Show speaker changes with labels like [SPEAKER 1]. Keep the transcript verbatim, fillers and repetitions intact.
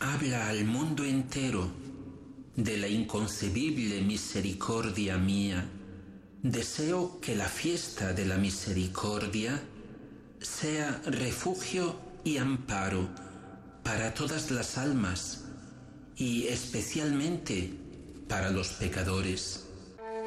[SPEAKER 1] habla al mundo entero de la inconcebible misericordia mía, deseo que la fiesta de la misericordia sea refugio y amparo para todas las almas y especialmente para los pecadores.